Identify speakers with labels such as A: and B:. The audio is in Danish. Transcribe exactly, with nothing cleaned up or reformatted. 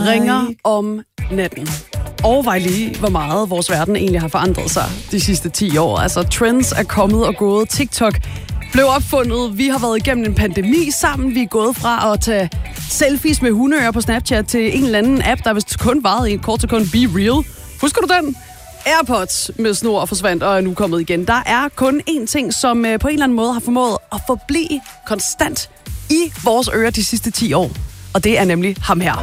A: ringer om natten. Overvej lige, hvor meget vores verden egentlig har forandret sig de sidste ti år. Altså, trends er kommet og gået. TikTok blev opfundet. Vi har været igennem en pandemi sammen. Vi er gået fra at tage selfies med hundeører på Snapchat til en eller anden app, der vist kun varede i et kort sekund. Be Real. Husker du den? AirPods med snor forsvandt og er nu kommet igen. Der er kun én ting, som på en eller anden måde har formået at forblive konstant i vores ører de sidste ti år. Og det er nemlig ham her.